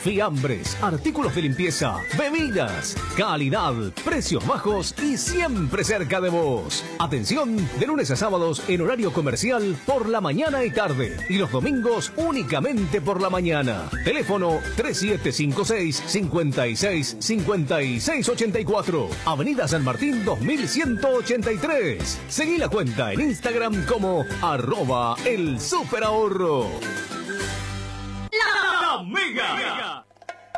fiambres, artículos de limpieza, bebidas, calidad, precios bajos y siempre cerca de vos. Atención, de lunes a sábados en horario comercial por la mañana y tarde y los domingos únicamente por la mañana. Teléfono 3756-56-5684. Avenida San Martín 2183. Seguí la cuenta en Instagram como @elSuperAhorro. La Mega.